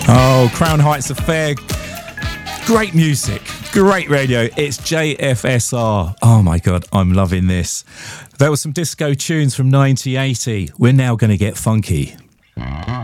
Oh, Crown Heights Affair. Great music, great radio. It's JFSR. Oh my God, I'm loving this. There were some disco tunes from 1980. We're now going to get funky.